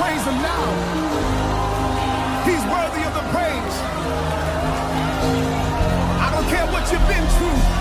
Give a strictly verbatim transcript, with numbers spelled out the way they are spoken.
praise him now. He's worthy of the praise. I don't care what you've been through.